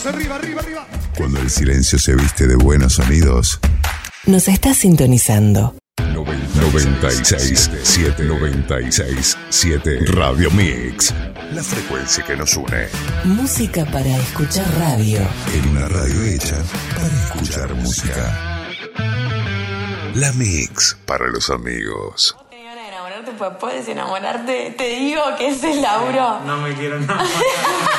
Arriba, arriba, arriba. Cuando el silencio se viste de buenos sonidos. Nos está sintonizando. 96.7 Radio Mix. La frecuencia que nos une. Música para escuchar radio. En una radio hecha para escuchar música. La Mix para los amigos. ¿Vos tenías ganas de enamorarte? Pues puedes enamorarte. Te digo que ese es Lauro. No me quiero enamorar.